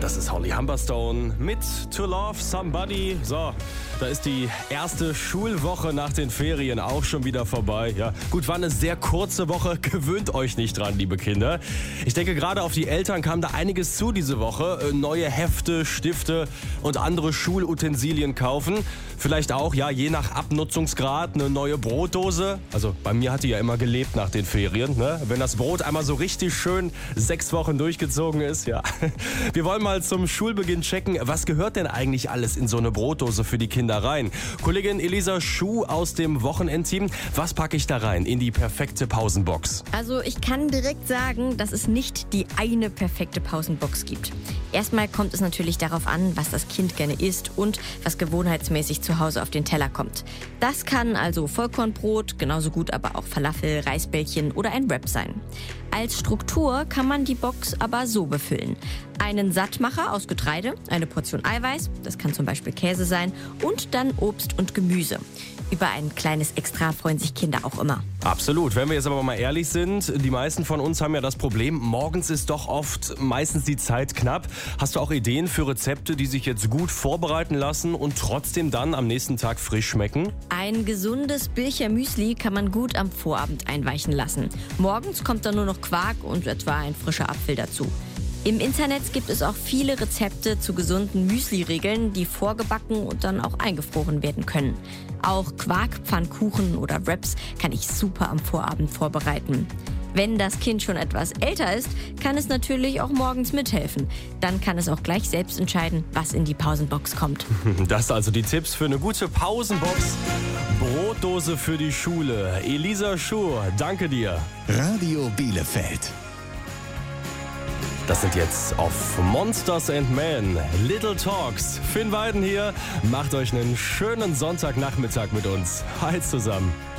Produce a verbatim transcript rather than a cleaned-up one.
Das ist Holly Humberstone mit To Love Somebody. So, da ist die erste Schulwoche nach den Ferien auch schon wieder vorbei. Ja, gut, war eine sehr kurze Woche. Gewöhnt euch nicht dran, liebe Kinder. Ich denke, gerade auf die Eltern kam da einiges zu diese Woche. Neue Hefte, Stifte und andere Schulutensilien kaufen. Vielleicht auch, ja, je nach Abnutzungsgrad eine neue Brotdose. Also bei mir hat die ja immer gelebt nach den Ferien, ne? Wenn das Brot einmal so richtig schön sechs Wochen durchgezogen ist, ja. Wir wollen mal zum Schulbeginn checken, was gehört denn eigentlich alles in so eine Brotdose für die Kinder rein? Kollegin Elisa Schuh aus dem Wochenendteam, was packe ich da rein in die perfekte Pausenbox? Also ich kann direkt sagen, dass es nicht die eine perfekte Pausenbox gibt. Erstmal kommt es natürlich darauf an, was das Kind gerne isst und was gewohnheitsmäßig zu Hause auf den Teller kommt. Das kann also Vollkornbrot, genauso gut aber auch Falafel, Reisbällchen oder ein Wrap sein. Als Struktur kann man die Box aber so befüllen. Einen Sattmacher aus Getreide, eine Portion Eiweiß, das kann zum Beispiel Käse sein, und dann Obst und Gemüse. Über ein kleines Extra freuen sich Kinder auch immer. Absolut. Wenn wir jetzt aber mal ehrlich sind, die meisten von uns haben ja das Problem, morgens ist doch oft meistens die Zeit knapp. Hast du auch Ideen für Rezepte, die sich jetzt gut vorbereiten lassen und trotzdem dann am nächsten Tag frisch schmecken? Ein gesundes Bilcher Müsli kann man gut am Vorabend einweichen lassen. Morgens kommt dann nur noch Quark und etwa ein frischer Apfel dazu. Im Internet gibt es auch viele Rezepte zu gesunden Müsli-Regeln, die vorgebacken und dann auch eingefroren werden können. Auch Quarkpfannkuchen oder Wraps kann ich super am Vorabend vorbereiten. Wenn das Kind schon etwas älter ist, kann es natürlich auch morgens mithelfen. Dann kann es auch gleich selbst entscheiden, was in die Pausenbox kommt. Das also die Tipps für eine gute Pausenbox. Brotdose für die Schule. Elisa Schuh, danke dir. Radio Bielefeld. Das sind jetzt auf Monsters and Men, Little Talks. Finn Weiden hier, macht euch einen schönen Sonntagnachmittag mit uns. Hi zusammen.